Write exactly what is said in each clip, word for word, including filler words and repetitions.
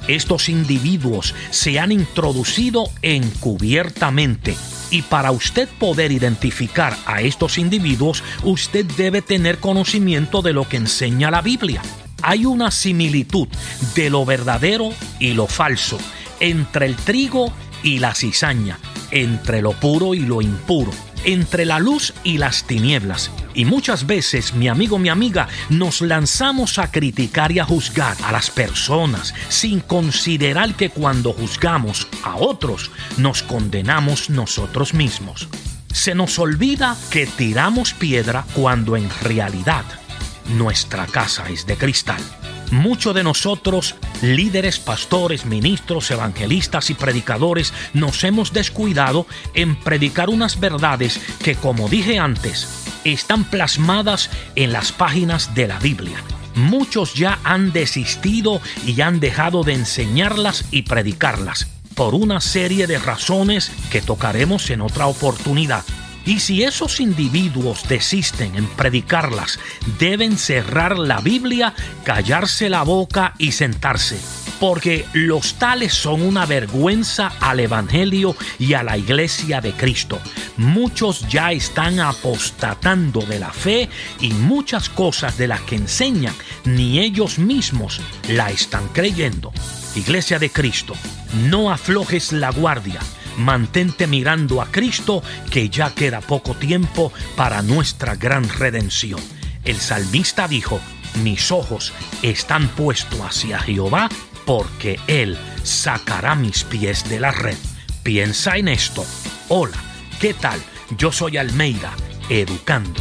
Estos individuos se han introducido encubiertamente. Y para usted poder identificar a estos individuos, usted debe tener conocimiento de lo que enseña la Biblia. Hay una similitud de lo verdadero y lo falso, entre el trigo y la cizaña, entre lo puro y lo impuro, entre la luz y las tinieblas. Y muchas veces, mi amigo, mi amiga, nos lanzamos a criticar y a juzgar a las personas sin considerar que cuando juzgamos a otros, nos condenamos nosotros mismos. Se nos olvida que tiramos piedra cuando en realidad nuestra casa es de cristal. Muchos de nosotros, líderes, pastores, ministros, evangelistas y predicadores, nos hemos descuidado en predicar unas verdades que, como dije antes, están plasmadas en las páginas de la Biblia. Muchos ya han desistido y han dejado de enseñarlas y predicarlas por una serie de razones que tocaremos en otra oportunidad. Y si esos individuos desisten en predicarlas, deben cerrar la Biblia, callarse la boca y sentarse, porque los tales son una vergüenza al Evangelio y a la Iglesia de Cristo. Muchos ya están apostatando de la fe y muchas cosas de las que enseñan ni ellos mismos la están creyendo. Iglesia de Cristo, no aflojes la guardia. Mantente mirando a Cristo, que ya queda poco tiempo para nuestra gran redención. El salmista dijo: mis ojos están puestos hacia Jehová, porque Él sacará mis pies de la red. Piensa en esto. Hola, ¿qué tal? Yo soy Almeida, educando.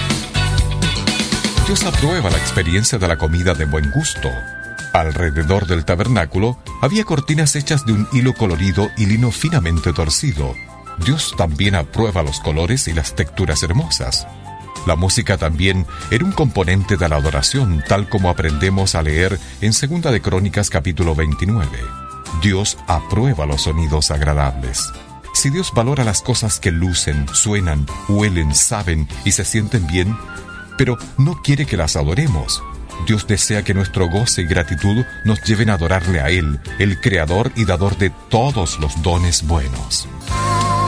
Dios aprueba la experiencia de la comida de buen gusto. Alrededor del tabernáculo había cortinas hechas de un hilo colorido y lino finamente torcido. Dios también aprueba los colores y las texturas hermosas. La música también era un componente de la adoración, tal como aprendemos a leer en Segunda de Crónicas capítulo veintinueve. Dios aprueba los sonidos agradables. Si Dios valora las cosas que lucen, suenan, huelen, saben y se sienten bien, pero no quiere que las adoremos, Dios desea que nuestro goce y gratitud nos lleven a adorarle a Él, el Creador y Dador de todos los dones buenos.